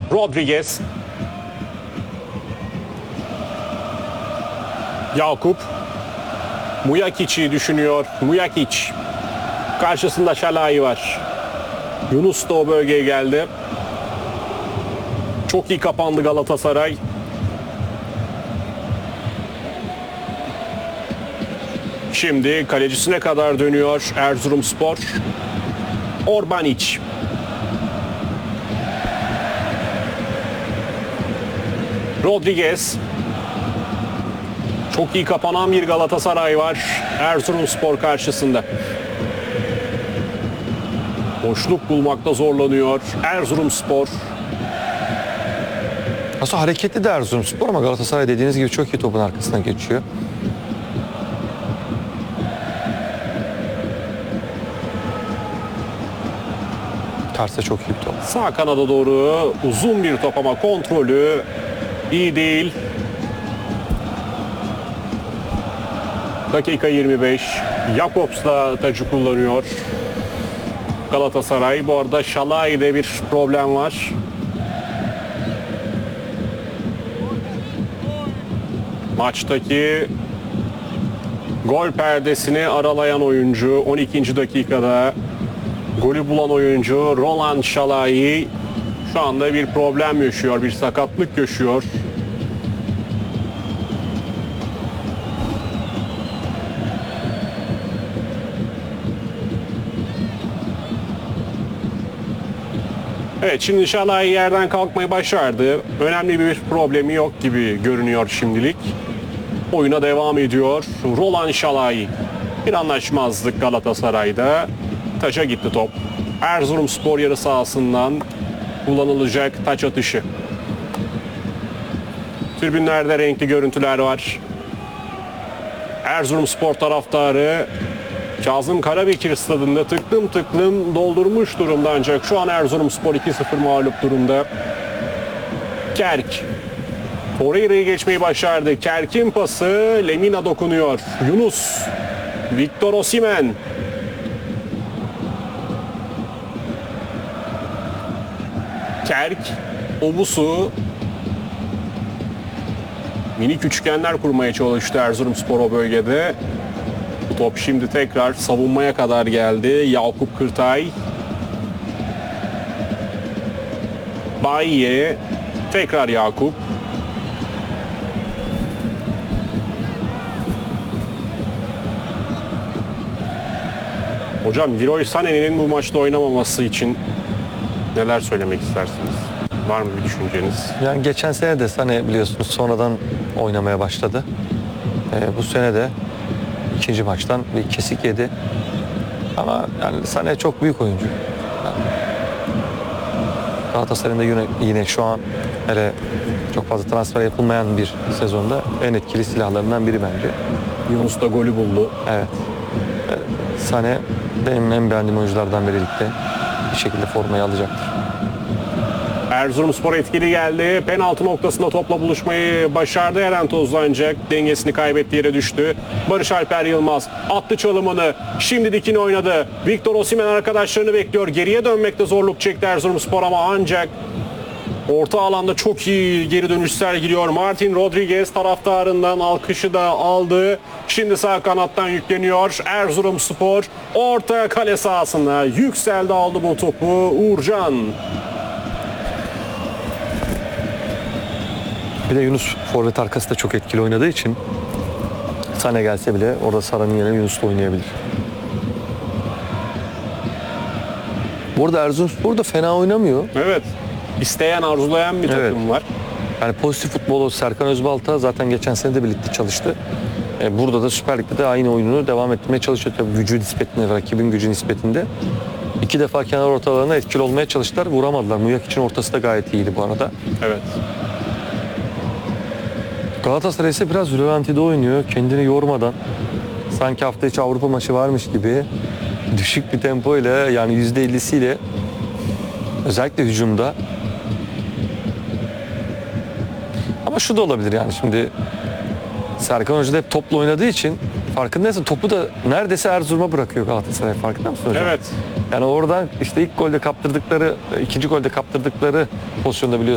Rodriguez. Yakup. Muyakic'i düşünüyor. Muyakic. Karşısında Şalai var. Yunus da o bölgeye geldi. Çok iyi kapandı Galatasaray. Şimdi kalecisine kadar dönüyor Erzurumspor. Orbanic. Rodriguez. Çok iyi kapanan bir Galatasaray var Erzurumspor karşısında. Boşluk bulmakta zorlanıyor Erzurumspor. Aslında hareketli de Erzurumspor ama Galatasaray dediğiniz gibi çok iyi topun arkasına geçiyor. Terse çok iyi bir top. Sağ kanada doğru uzun bir top ama kontrolü iyi değil. Dakika 25. Jakobs da tacı kullanıyor. Galatasaray. Bu arada Şalai'de bir problem var. Maçtaki gol perdesini aralayan oyuncu 12. dakikada golü bulan oyuncu Roland Şalai şu anda bir problem yaşıyor, bir sakatlık yaşıyor. Evet, şimdi Şalai yerden kalkmayı başardı. Önemli bir problemi yok gibi görünüyor şimdilik. Oyuna devam ediyor. Roland Şalai. Bir anlaşmazlık Galatasaray'da. Taça gitti top. Erzurumspor yarı sahasından kullanılacak taç atışı. Tribünlerde renkli görüntüler var. Erzurumspor taraftarı Kazım Karabekir stadında tıklım tıklım doldurmuş durumda, ancak şu an Erzurumspor 2-0 mağlup durumda. Kerk. Torreira'yı geçmeyi başardı. Kerk'in pası Lemina dokunuyor. Yunus. Victor Osimhen. Kerk. Obusu. Minik üçgenler kurmaya çalıştı Erzurumspor o bölgede. Bu top şimdi tekrar savunmaya kadar geldi. Yakup Kırtay. Bayiye. Tekrar Yakup. Hocam Leroy Sané'nin bu maçta oynamaması için neler söylemek istersiniz? Var mı bir düşünceniz? Yani geçen sene de Sané biliyorsunuz sonradan oynamaya başladı. Bu sene de ikinci maçtan bir kesik yedi. Ama yani Sané çok büyük oyuncu. Yani Galatasaray'ın da yine şu an hele çok fazla transfer yapılmayan bir sezonda en etkili silahlarından biri bence. Yunus da golü buldu. Evet. Sané benim en beğendiğim oyunculardan biri ligde. Bir şekilde formayı alacaktır. Erzurumspor etkili geldi. Penaltı noktasında topla buluşmayı başardı Eren Tozlu, ancak dengesini kaybetti, yere düştü. Barış Alper Yılmaz attı çalımını. Şimdi dikini oynadı. Victor Osimhen arkadaşlarını bekliyor. Geriye dönmekte zorluk çekti Erzurumspor ama ancak orta alanda çok iyi geri dönüş sergiliyor. Martin Rodriguez taraftarından alkışı da aldı. Şimdi sağ kanattan yükleniyor Erzurumspor. Orta kale sahasına yükseldi, aldı bu topu Uğurcan. Bir de Yunus forvet arkası da çok etkili oynadığı için Sané gelse bile orada Sara'nın yerine Yunus'la oynayabilir. Bu arada Erzurumspor da fena oynamıyor. Evet. İsteyen, arzulayan bir takım var. Yani pozitif futbolu Serkan Özbalta zaten geçen sene de birlikte çalıştı. Burada da Süper Lig'de de aynı oyununu devam ettirmeye çalışıyor. Tabii gücü nispetinde, rakibin gücü nispetinde. 2 defa kenar ortalarına etkili olmaya çalıştılar. Vuramadılar. Muyak için ortası da gayet iyiydi bu arada. Evet. Galatasaray ise biraz rölantide oynuyor. Kendini yormadan. Sanki hafta içi Avrupa maçı varmış gibi. Düşük bir tempo ile, yani %50'siyle özellikle hücumda. Ama şu da olabilir yani, şimdi Serkan Hoca da hep topla oynadığı için farkındaysan topu da neredeyse Erzurum'a bırakıyor Galatasaray, farkında mısın hocam? Evet. Yani oradan işte ilk golde kaptırdıkları, ikinci golde kaptırdıkları pozisyonda biliyorsunuz.